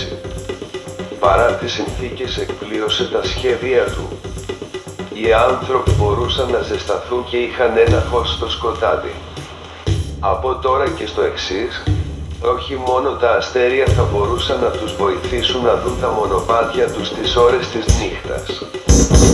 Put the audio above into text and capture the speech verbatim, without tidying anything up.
πτώση. Παρά τις συνθήκες εκπλήρωσε τα σχέδια του. Οι άνθρωποι μπορούσαν να ζεσταθούν και είχαν ένα φως στο σκοτάδι. Από τώρα και στο εξής, όχι μόνο τα αστέρια θα μπορούσαν να τους βοηθήσουν να δουν τα μονοπάτια τους τις ώρες της νύχτας.